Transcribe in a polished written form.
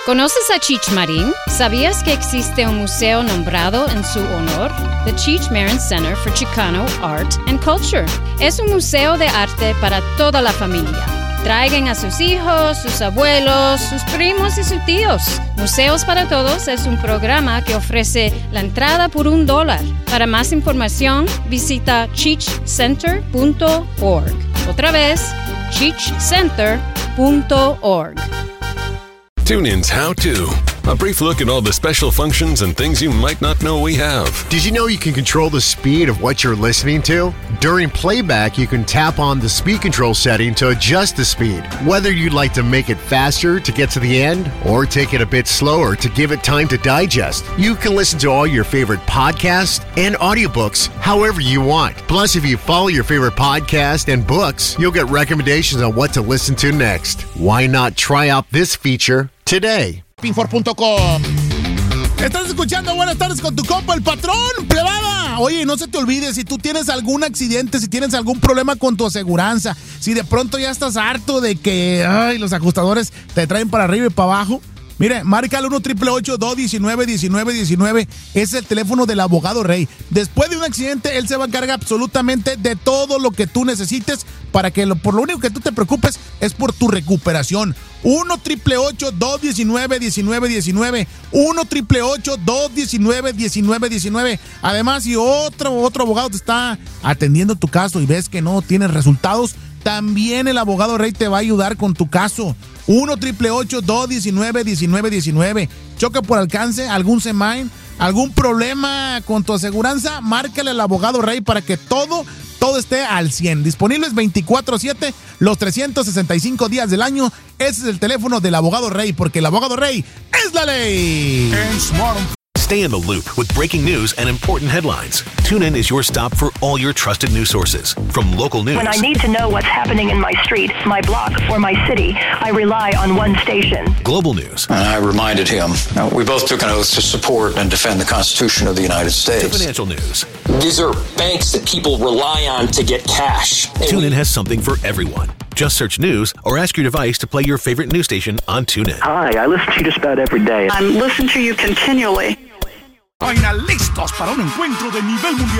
¿Conoces a Cheech Marin? ¿Sabías que existe un museo nombrado en su honor? The Cheech Marin Center for Chicano Art and Culture. Es un museo de arte para toda la familia. Traigan a sus hijos, sus abuelos, sus primos y sus tíos. Museos para Todos es un programa que ofrece la entrada por $1. Para más información, visita cheechcenter.org. Otra vez, cheechcenter.org. TuneIn's How To. A brief look at all the special functions and things you might not know we have. Did you know you can control the speed of what you're listening to? During playback, you can tap on the speed control setting to adjust the speed. Whether you'd like to make it faster to get to the end or take it a bit slower to give it time to digest, you can listen to all your favorite podcasts and audiobooks however you want. Plus, if you follow your favorite podcast and books, you'll get recommendations on what to listen to next. Why not try out this feature today? Pinfor.com. Estás escuchando Buenas Tardes con tu compa, el patrón, plebada. Oye, no se te olvide, si tú tienes algún accidente, si tienes algún problema con tu aseguranza, si de pronto ya estás harto de que los ajustadores te traen para arriba y para abajo, mire, marca al 1-888-219-1919. Es el teléfono del abogado Rey. Después de un accidente, él se va a encargar absolutamente de todo lo que tú necesites para que por lo único que tú te preocupes es por tu recuperación. 1-888-219-1919. 1-888-219-1919. Además, si otro abogado te está atendiendo tu caso y ves que no tienes resultados, también el abogado Rey te va a ayudar con tu caso. 1-888-219-1919. Choque por alcance, algún semain, algún problema con tu aseguranza, márcale al abogado Rey para que todo esté al 100. Disponibles 24/7, los 365 días del año. Ese es el teléfono del abogado Rey, porque el abogado Rey es la ley. Stay in the loop with breaking news and important headlines. TuneIn is your stop for all your trusted news sources. From local news. When I need to know what's happening in my street, my block, or my city, I rely on one station. Global news. And I reminded him, we both took an oath to support and defend the Constitution of the United States. To financial news. These are banks that people rely on to get cash. TuneIn has something for everyone. Just search news or ask your device to play your favorite news station on TuneIn. Hi, I listen to you just about every day. I'm listening to you continually. Vaina listos para un encuentro de nivel mundial.